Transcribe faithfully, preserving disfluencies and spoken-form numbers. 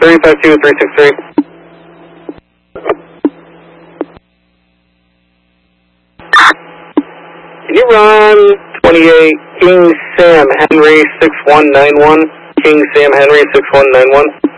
three five two, three six three. Can you run twenty-eight King Sam Henry six one nine one? King Sam Henry six one nine one.